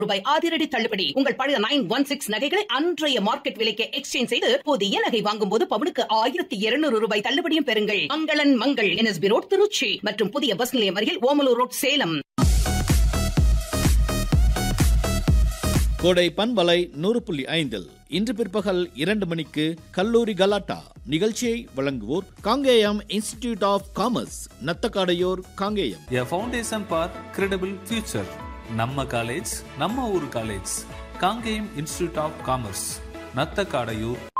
ரூபாய் அதிரடி தள்ளுபடி. உங்கள் பழைய 916 நகைகளை அன்றைய மார்க்கெட் விலைக்கு எக்ஸ்சேஞ்ச் செய்து புதிய நகை வாங்கும் போது பவுனுக்கு 1200 ரூபாய் தள்ளுபடியும் பெறுங்கள். மங்களன் மங்கள் NSB ரோட் திருச்சி மற்றும் புதிய பஸ் நிலையம் அருகில் ஓமலூர் ரோட் சேலம். கோடை பண்பலை 100.5 இன்று பிற்பகல் 2 மணிக்கு கல்லூரி கலாட்டா நிகழ்ச்சியை வழங்குவோர் Kangeyam institute of commerce, Nathakadaiyur, Kangeyam. A foundation for credible future. நம்ம காலேஜ், நம்ம ஊர் college. Kangeyam institute of commerce, Nathakadaiyur,